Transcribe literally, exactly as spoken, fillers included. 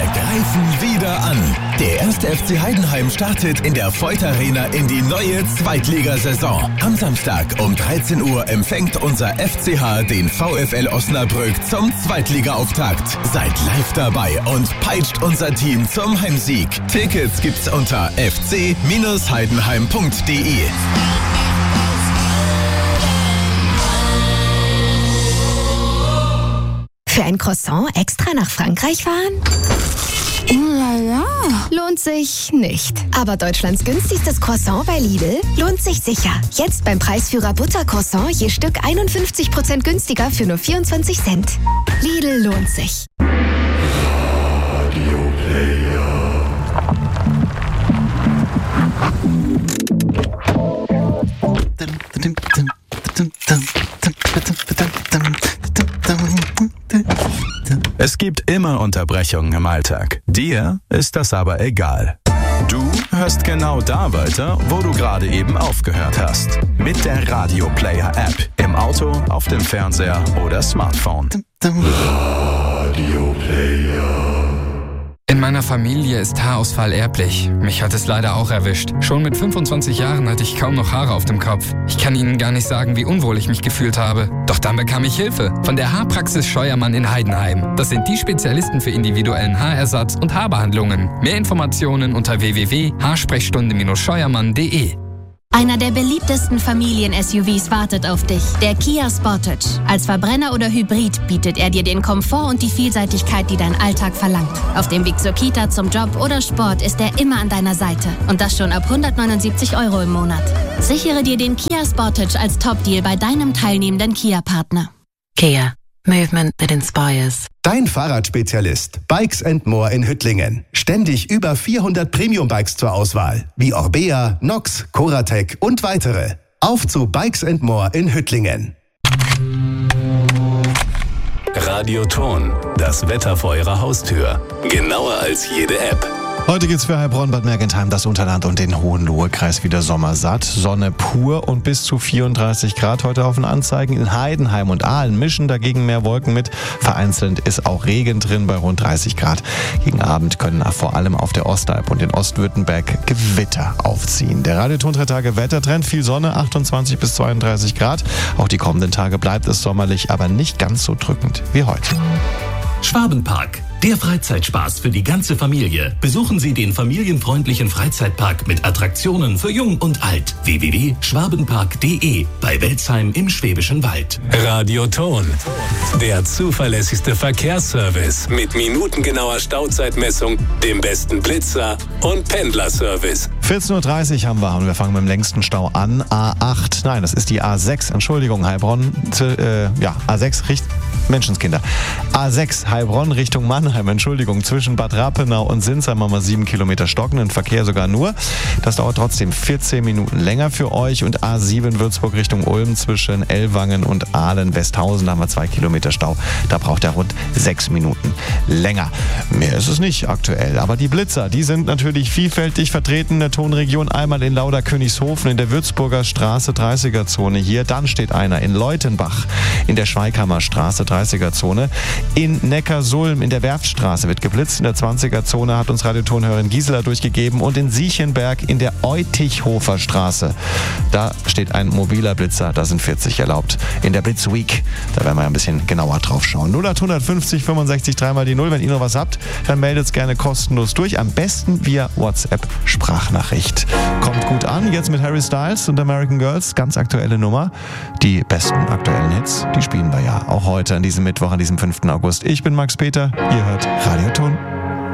greifen wieder an. Der erste F C Heidenheim startet in der Voith Arena in die neue Zweitligasaison. Am Samstag um dreizehn Uhr empfängt unser F C H den VfL Osnabrück zum Zweitliga-Auftakt. Seid live dabei und peitscht unser Team zum Heimsieg. Tickets gibt's unter f c Bindestrich heidenheim punkt d e. Für ein Croissant extra nach Frankreich fahren? Ja, ja. Lohnt sich nicht. Aber Deutschlands günstigstes Croissant bei Lidl lohnt sich sicher. Jetzt beim Preisführer Buttercroissant je Stück einundfünfzig Prozent günstiger für nur vierundzwanzig Cent. Lidl lohnt sich. Radio Player. Es gibt immer Unterbrechungen im Alltag. Dir ist das aber egal. Du hörst genau da weiter, wo du gerade eben aufgehört hast. Mit der Radio Player App. Im Auto, auf dem Fernseher oder Smartphone. Radio Player. In meiner Familie ist Haarausfall erblich. Mich hat es leider auch erwischt. Schon mit fünfundzwanzig Jahren hatte ich kaum noch Haare auf dem Kopf. Ich kann Ihnen gar nicht sagen, wie unwohl ich mich gefühlt habe. Doch dann bekam ich Hilfe von der Haarpraxis Scheuermann in Heidenheim. Das sind die Spezialisten für individuellen Haarersatz und Haarbehandlungen. Mehr Informationen unter w w w punkt haarsprechstunde Bindestrich scheuermann punkt d e. Einer der beliebtesten Familien-S U Vs wartet auf dich, der Kia Sportage. Als Verbrenner oder Hybrid bietet er dir den Komfort und die Vielseitigkeit, die dein Alltag verlangt. Auf dem Weg zur Kita, zum Job oder Sport ist er immer an deiner Seite. Und das schon ab hundertneunundsiebzig Euro im Monat. Sichere dir den Kia Sportage als Top-Deal bei deinem teilnehmenden Kia-Partner. Kia. Movement that inspires. Dein Fahrradspezialist Bikes and More in Hüttlingen. Ständig über vierhundert Premium-Bikes zur Auswahl, wie Orbea, Nox, Coratec und weitere. Auf zu Bikes and More in Hüttlingen. Radioton, das Wetter vor Ihrer Haustür. Genauer als jede App. Heute geht's für Heilbronn, Bad Mergentheim, das Unterland und den Hohenlohe-Kreis wieder sommersatt. Sonne pur und bis zu vierunddreißig Grad heute auf den Anzeigen. In Heidenheim und Aalen mischen dagegen mehr Wolken mit. Vereinzelt ist auch Regen drin bei rund dreißig Grad. Gegen Abend können vor allem auf der Ostalb und in Ostwürttemberg Gewitter aufziehen. Der Radioton drei Tage Wettertrend, viel Sonne, achtundzwanzig bis zweiunddreißig Grad. Auch die kommenden Tage bleibt es sommerlich, aber nicht ganz so drückend wie heute. Schwabenpark, der Freizeitspaß für die ganze Familie. Besuchen Sie den familienfreundlichen Freizeitpark mit Attraktionen für Jung und Alt. w w w punkt schwabenpark punkt d e bei Welzheim im Schwäbischen Wald. Radioton, der zuverlässigste Verkehrsservice mit minutengenauer Stauzeitmessung, dem besten Blitzer und Pendlerservice. vierzehn Uhr dreißig haben wir und wir fangen mit dem längsten Stau an. A acht, nein, das ist die A sechs, Entschuldigung, Heilbronn, äh, ja, A sechs, Richt, Menschenskinder. A sechs, Heilbronn Richtung Mannheim, Entschuldigung, zwischen Bad Rappenau und Sinsheim haben wir sieben Kilometer stockenden Verkehr sogar nur. Das dauert trotzdem vierzehn Minuten länger für euch. Und A sieben Würzburg Richtung Ulm zwischen Ellwangen und Aalen-Westhausen, da haben wir zwei Kilometer Stau. Da braucht er rund sechs Minuten länger. Mehr ist es nicht aktuell. Aber die Blitzer, die sind natürlich vielfältig vertreten in der Tonregion. Einmal in Lauder-Königshofen in der Würzburger Straße dreißiger Zone hier. Dann steht einer in Leutenbach in der Schweighammer Straße dreißiger Zone. In Neckarsulm in der Werftstraße wird geblitzt. In der zwanziger Zone hat uns Radiotonhörerin Gisela durchgegeben. Und in Siechenberg in der Eutichhofer Straße. Da steht ein mobiler Blitzer. Da sind vierzig erlaubt. In der Blitzweek. Da werden wir ein bisschen genauer drauf schauen. null acht fünfzig fünfundsechzig drei mal die null. Wenn ihr noch was habt, dann meldet es gerne kostenlos durch. Am besten via WhatsApp-Sprachnachricht. Kommt gut an. Jetzt mit Harry Styles und American Girls. Ganz aktuelle Nummer. Die besten aktuellen Hits, die spielen wir ja auch heute an diesem Mittwoch, an diesem fünften August. Ich bin Max Peter. Ihr hört Radioton.